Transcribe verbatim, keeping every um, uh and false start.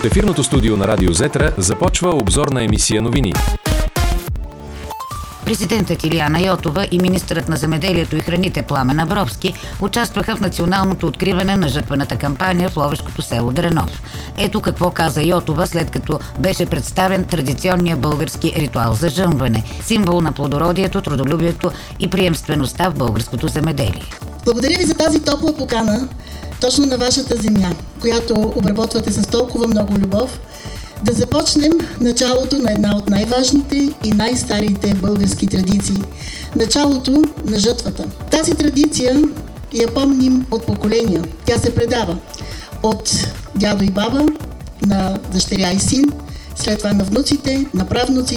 От ефирното студио на Радио Зетра започва обзорна емисия новини. Президентът Илияна Йотова и министърът на земеделието и храните Пламен Абровски участваха в националното откриване на жътвената кампания в ловешкото село Дренов. Ето какво каза Йотова, след като беше представен традиционния български ритуал за жънване, символ на плодородието, трудолюбието и приемствеността в българското земеделие. Благодаря ви за тази топла покана точно на вашата земя, която обработвате с толкова много любов, да започнем началото на една от най-важните и най-старите български традиции – началото на жътвата. Тази традиция я помним от поколения. Тя се предава от дядо и баба на дъщеря и син, след това на внуците, на правнуците.